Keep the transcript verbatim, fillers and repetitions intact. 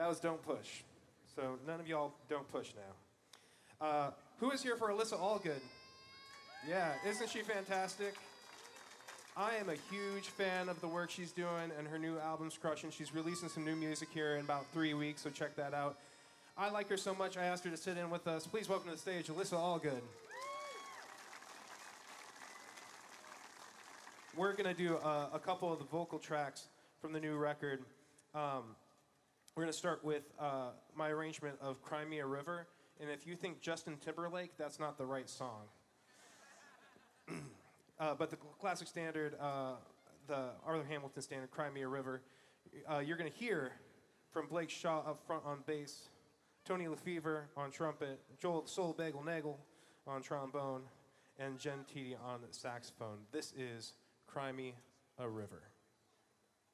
That was Don't Push. So none of y'all don't push now. Uh, who is here for Alyssa Allgood? Yeah, isn't she fantastic? I am a huge fan of the work she's doing, and her new album's crushing. She's releasing some new music here in about three weeks, so check that out. I like her so much, I asked her to sit in with us. Please welcome to the stage, Alyssa Allgood. We're going to do a, a couple of the vocal tracks from the new record. Um, we're going to start with uh, my arrangement of Cry Me a River, and if you think Justin Timberlake, that's not the right song. Uh, but the classic standard, uh, the Arthur Hamilton standard, Cry Me a River, uh, you're going to hear from Blake Shaw up front on bass, Tony Lefevre on trumpet, Joel Soul Bagel Nagel on trombone, and Jen Teedy on saxophone. This is Cry Me a River.